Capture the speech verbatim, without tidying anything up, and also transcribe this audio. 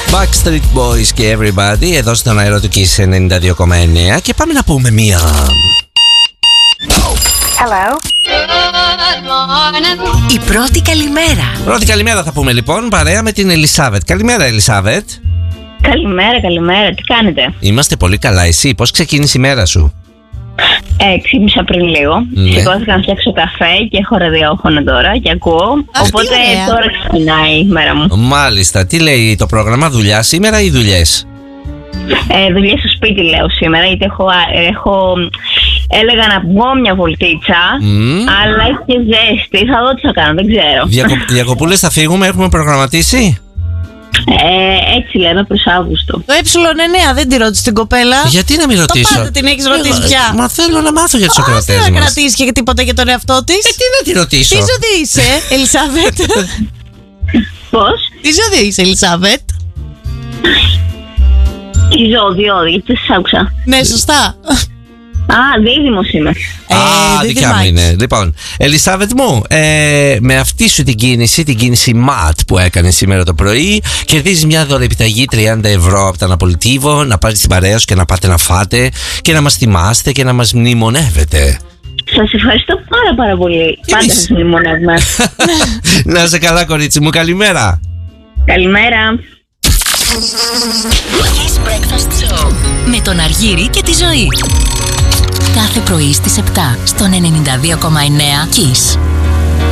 Backstreet Boys και Everybody εδώ στον αέρα του Kiss ενενήντα δύο κόμμα εννέα και πάμε να πούμε μία. Hello. Η πρώτη καλημέρα. Πρώτη καλημέρα θα πούμε λοιπόν, παρέα με την Ελισάβετ. Καλημέρα, Ελισάβετ. Καλημέρα, καλημέρα. Τι κάνετε? Είμαστε πολύ καλά. Εσύ, πώς ξεκίνησε η μέρα σου? Ε, ξύπνησα πριν λίγο. Ναι. Σηκώθηκα να φτιάξω καφέ και έχω ραδιόφωνο τώρα και ακούω. Αχ, Οπότε τι ωραία. τώρα ξεκινάει η μέρα μου. Μάλιστα. Τι λέει το πρόγραμμα, δουλειά σήμερα ή δουλειές? Ε, δουλειές στο σπίτι λέω σήμερα, γιατί έχω, έχω έλεγα να βγω μια βολτίτσα, Mm. αλλά έχει και ζέστη. Θα δω τι θα κάνω, δεν ξέρω. Διακο... Διακοπούλες θα φύγουμε, έχουμε προγραμματίσει. Ε, έτσι λέμε προς Αύγουστο. Το ε εννέα δεν τη ρώτησε την κοπέλα. Γιατί να μην Το ρωτήσω? πάντα την έχεις ρωτήσει Εγώ- πια. Μα θέλω να μάθω για τους Δεν ακροατές να μας. κρατήσει και τίποτα για τον εαυτό τη. Ε, τι να τη ρωτήσω? Τι ζωή είσαι, Ελισάβετ? Πώς? Τι ζωή είσαι, Ελισάβετ? Τι ζώδιο, γιατί δεν σας άκουσα. Ναι, σωστά. Α, δίδυμος είμαι. Ε, Α, δεν δικιά μου δημάκης. είναι. Λοιπόν, Ελισάβετ μου, ε, με αυτή σου την κίνηση, την κίνηση ΜΑΤ που έκανε σήμερα το πρωί, κερδίζεις μια δωρεπιταγή τριάντα ευρώ από τα Αναπολιτίβο, να πάρεις την παρέα σου και να πάτε να φάτε και να μας θυμάστε και να μας μνημονεύετε. Σας ευχαριστώ πάρα πάρα πολύ. Πάντα Εμείς. σας μνημονεύουμε. Να είσαι καλά, κορίτσι μου, καλημέρα. Καλημέρα. Kiss Breakfast Show με τον Αργύρη και τη ζωή. Κάθε πρωί στις επτά στον ενενήντα δύο κόμμα εννέα Kiss.